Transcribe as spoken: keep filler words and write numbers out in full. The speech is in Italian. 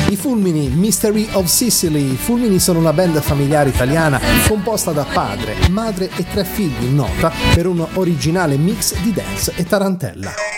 I Fulmini, Mystery of Sicily. I Fulmini sono una band familiare italiana composta da padre, madre e tre figli, nota per un originale mix di dance e tarantella.